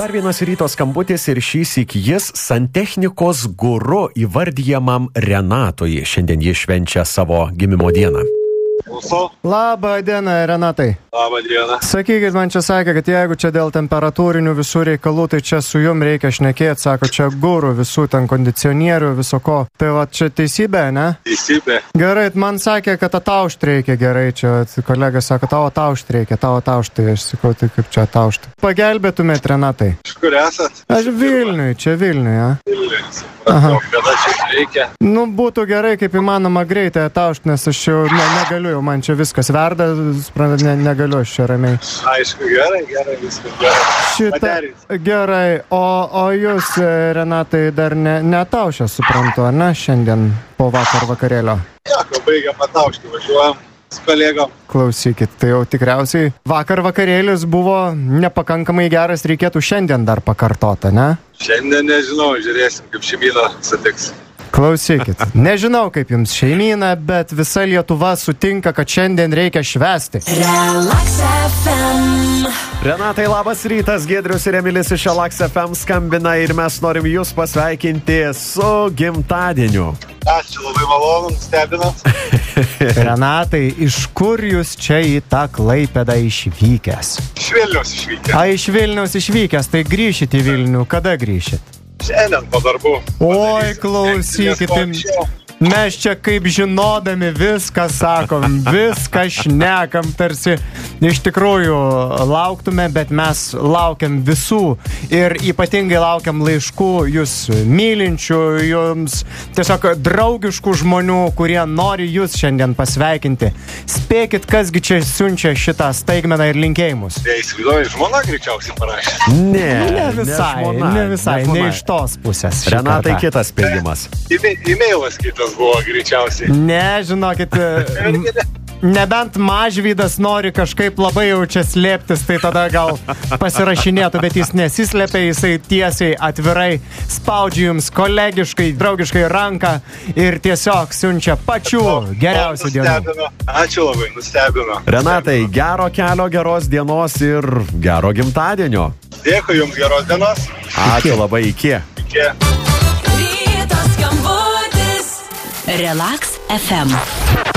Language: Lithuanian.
Dar vienas ryto skambutis ir šįsyk jis santechnikos guru įvardyjamam Renatui. Šiandien jis švenčia savo gimimo dieną. Labą dieną, Renatai. Labą dieną. Sakykit, man čia sakė, kad jeigu čia dėl temperatūrinių visų reikalų, tai čia su jum reikia šnekėti, sako, čia gurų visų ten kondicionierių, viso ko. Tai va, čia teisybė, ne? Teisybė. Gerai, man sakė, kad ataušt reikia gerai, čia kolega sako, tau ataušt reikia, tau ataušt, tai aš sakau, tai kaip čia ataušt. Pagelbėtumėt, Renatai? Iš kur esat? Aš Vilniui, čia Vilniui, ja? Vilniui. Kada čia reikia? Nu, būtų gerai, kaip įmanoma greitai ataušt, nes aš jau negaliu, jau man čia viskas verda, negaliu aš čia ramiai. Aišku, gerai, viskas gerai. Gerai, o jūs, Renatai, dar neataušę, suprantu, ar ne, šiandien po vakarėlio? Ko baigiam ataušti, važiuojam su kolegom. Klausykit, tai jau tikriausiai vakarėlis buvo nepakankamai geras, reikėtų šiandien dar pakartoti, ne? Šiandien nežinau, žiūrėsim, kaip šeimyna sutiks. Klausykit, nežinau kaip jums šeimyna, bet visa Lietuva sutinka, kad šiandien reikia švęsti. Relax FM. Renatai, labas rytas, Giedrius ir Emilis iš Relax FM skambina ir mes norim jūs pasveikinti su gimtadieniu. Ačiū, labai malonu, stebinat. Renatai, iš kur jūs čia į tą Klaipėdą išvykęs? Iš Vilniaus išvykęs. Iš Vilniaus išvykęs, tai grįšit į Vilnių, kada grįšit? Šiandien po darbų. Oi, klausykit, mes čia kaip žinodami viską sakom, viską šnekam, tarsi iš tikrųjų lauktume, bet mes laukiam visų ir ypatingai laukiam laiškų jūs mylinčių, jums tiesiog draugiškų žmonių, kurie nori jūs šiandien pasveikinti. Spėkit, kasgi čia siunčia šitą staigmeną ir linkėjimus. Įsivaizduoju, žmona greičiausiai parašė. Ne visai, ne iš tos pusės. Renatai, kitas spėjimas. E-mailas kitas buvo greičiausiai. Ne, žinokit, nebent Mažvydas nori kažkaip labai jau čia slėptis, tai tada gal pasirašinėtų, bet jis nesislėpia, jisai tiesiai atvirai spaudžia jums kolegiškai, draugiškai ranką ir tiesiog siunčia pačių geriausių dienų. Ačiū labai, nustebino. Renatai, gero kelio, geros dienos ir gero gimtadienio. Dėkui jums, geros dienos. Ačiū labai, iki. Ryto skambutis. Relax FM.